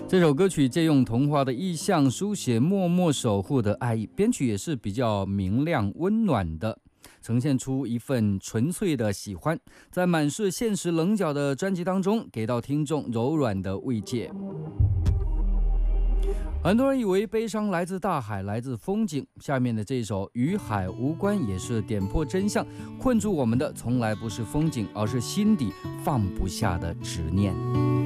这首歌曲借用童话的意象，书写默默守护的爱意，编曲也是比较明亮温暖的，呈现出一份纯粹的喜欢，在满是现实棱角的专辑当中，给到听众柔软的慰藉。很多人以为悲伤来自大海，来自风景，下面的这首与海无关也是点破真相，困住我们的从来不是风景，而是心底放不下的执念。